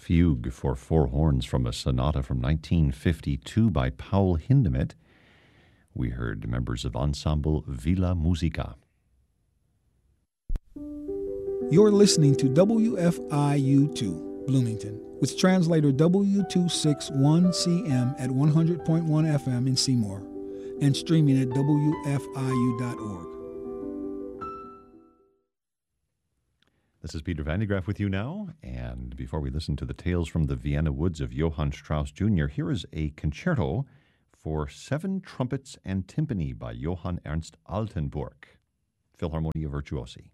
Fugue for four horns from a sonata from 1952 by Paul Hindemith. We heard members of Ensemble Villa Musica. You're listening to WFIU2 Bloomington with translator W261CM at 100.1 FM in Seymour and streaming at WFIU.org. This is Peter Van de Graaff with you now, and before we listen to the tales from the Vienna woods of Johann Strauss Jr., here is a concerto for 7 trumpets and timpani by Johann Ernst Altenburg, Philharmonia Virtuosi.